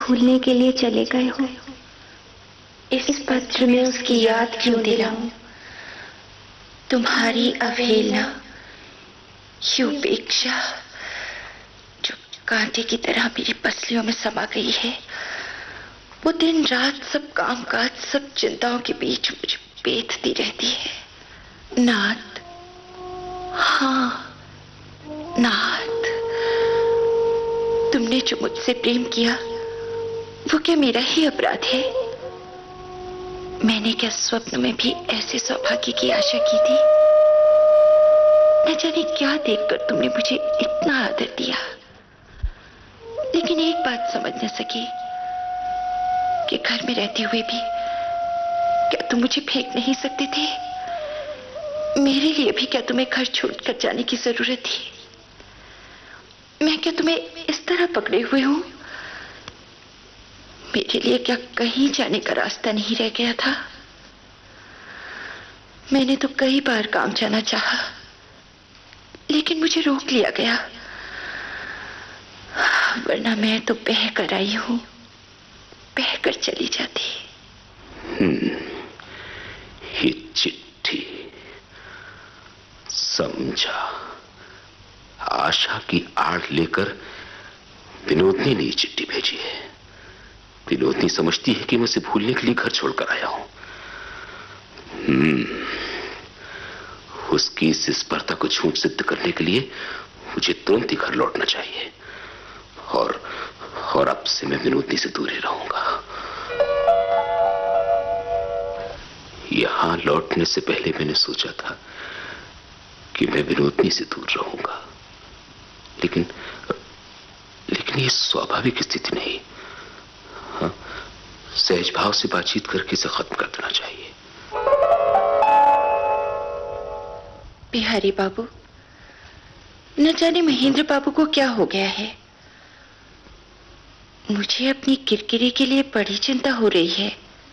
भूलने के लिए चले गए हो। इस पत्र में उसकी याद क्यों दिलाऊं? तुम्हारी अवहेलना, ये उपेक्षा जो कांटे की तरह मेरी पसलियों में समा गई है, वो दिन रात सब कामकाज, सब चिंताओं के बीच मुझे बेधती रहती है। नाथ, हाँ नाथ, तुमने जो मुझसे प्रेम किया वो क्या मेरा ही अपराध है? मैंने क्या स्वप्न में भी ऐसे सौभाग्य की आशा की थी? न जाने क्या देखकर तुमने मुझे इतना आदर दिया, लेकिन एक बात समझ न सकी कि घर में रहते हुए भी क्या तुम मुझे फेंक नहीं सकते थे? मेरे लिए भी क्या तुम्हें घर छोड़कर जाने की जरूरत थी? मैं क्या तुम्हें इस तरह पकड़े हुए हूं? मेरे लिए क्या कहीं जाने का रास्ता नहीं रह गया था? मैंने तो कई बार काम जाना चाहा, लेकिन मुझे रोक लिया गया, वरना मैं तो बह कर आई हूं, बह कर चली जाती। ये चिट्ठी, समझा, आशा की आड़ लेकर विनोदनी ने चिट्ठी भेजी है। विनोदनी समझती है कि मैं उसे भूलने के लिए घर छोड़कर आया हूं। उसकी इस स्पर्धा को झूठ सिद्ध करने के लिए मुझे तुरंत ही घर लौटना चाहिए, और अब से मैं विनोदनी से दूर ही रहूंगा। यहां लौटने से पहले मैंने सोचा था कि मैं विनोदनी से दूर रहूंगा, लेकिन ये स्वाभाविक स्थिति नहीं। हाँ, सहज भाव से बातचीत करके इसे खत्म कर देना चाहिए। बिहारी बाबू, न जाने महेंद्र बाबू को क्या हो गया है। मुझे अपनी किरकिरी के लिए बड़ी चिंता हो रही है।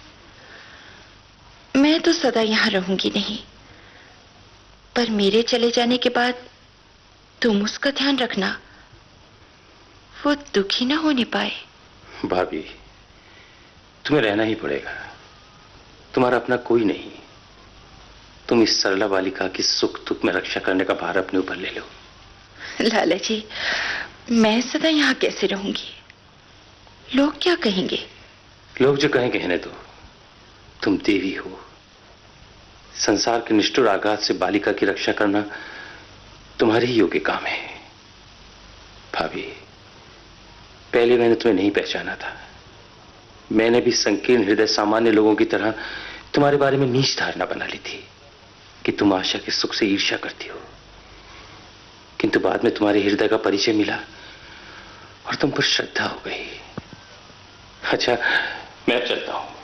मैं तो सदा यहां रहूंगी नहीं, पर मेरे चले जाने के बाद तुम उसका ध्यान रखना, वो दुखी ना होने पाए। भाभी, तुम्हें रहना ही पड़ेगा। तुम्हारा अपना कोई नहीं। तुम इस सरला बालिका की सुख दुख में रक्षा करने का भार अपने ऊपर ले लो। लाला जी, मैं सदा यहां कैसे रहूंगी? लोग क्या कहेंगे? लोग जो कहेंगे कहने दो। तुम देवी हो। संसार के निष्ठुर आघात से बालिका की रक्षा करना तुम्हारे ही योग्य काम है। भाभी, पहले मैंने तुम्हें नहीं पहचाना था। मैंने भी संकीर्ण हृदय सामान्य लोगों की तरह तुम्हारे बारे में नीच धारणा बना ली थी कि तुम आशा के सुख से ईर्ष्या करती हो, किंतु बाद में तुम्हारे हृदय का परिचय मिला और तुम पर श्रद्धा हो गई। अच्छा, मैं अब चलता हूं।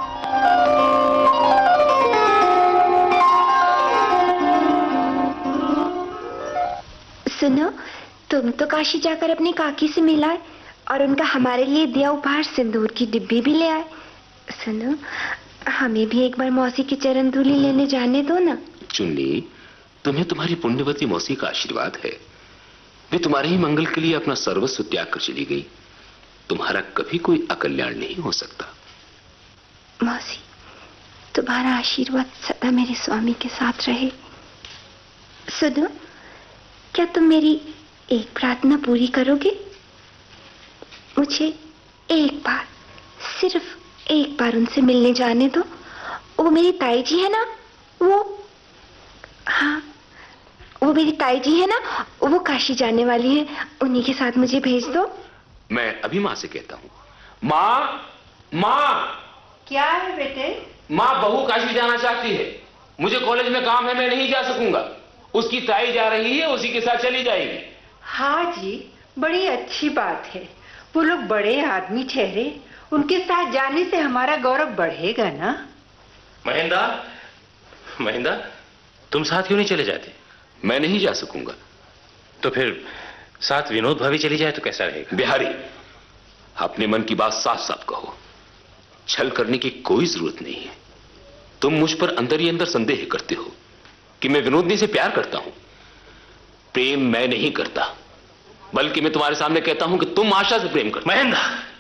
सुनो, तुम तो काशी जाकर अपनी काकी से मिलाए और उनका हमारे लिए दिया उपहार सिंदूर की डिब्बी भी ले आए। सुनो, हमें भी एक बार मौसी की चरण धूलि लेने जाने दो ना। चुन्नी, तुम्हें तुम्हारी पुण्यवती मौसी का आशीर्वाद है। वे तुम्हारे ही मंगल के लिए अपना सर्वस्व त्याग कर चली गई। तुम्हारा कभी कोई अकल्याण नहीं हो सकता। मौसी, तुम्हारा आशीर्वाद सदा मेरे स्वामी के साथ रहे। सुनो, क्या तुम मेरी एक प्रार्थना पूरी करोगे? मुझे एक बार, सिर्फ एक बार उनसे मिलने जाने दो। वो मेरी ताई जी है ना, हाँ, वो मेरी ताई जी है ना, वो काशी जाने वाली है। उन्हीं के साथ मुझे भेज दो। मैं अभी माँ से कहता हूँ। माँ, माँ। क्या है बेटे? माँ, बहू काशी जाना चाहती है। मुझे कॉलेज में काम है, मैं नहीं जा सकूंगा। उसकी ताई जा रही है, उसी के साथ चली जाएगी। हाँ जी, बड़ी अच्छी बात है। वो लोग बड़े आदमी ठहरे, उनके साथ जाने से हमारा गौरव बढ़ेगा ना। महेंद्र, तुम साथ क्यों नहीं चले जाते? मैं नहीं जा सकूंगा। तो फिर साथ विनोद भाभी चली जाए तो कैसा रहेगा? बिहारी, अपने मन की बात साफ साफ कहो। छल करने की कोई जरूरत नहीं है। तुम मुझ पर अंदर ही अंदर संदेह करते हो कि मैं विनोदनी से प्यार करता हूं। प्रेम मैं नहीं करता, बल्कि मैं तुम्हारे सामने कहता हूं कि तुम आशा से प्रेम करते हो। महेंद्र,